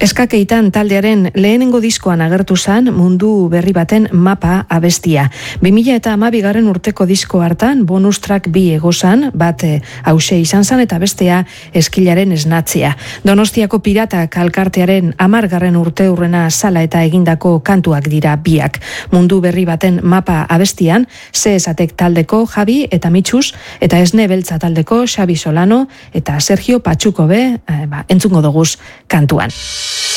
Eskakeitan taldearen lehenengo diskoan agertu zan mundu berri baten mapa abestia. 2012 urteko disko hartan bonus track 2 egozan, bat hause izan zan eta bestea eskilaren esnatzea. Donostiako piratak alkartearen 10. urte hurrena sala eta egindako kantuak dira biak. Mundu berri baten mapa abestian, Zeesatek taldeko Javi eta Mitxus, eta Esne Beltza taldeko Xabi Solano eta Sergio Patxukobe entzungo doguz kantuan.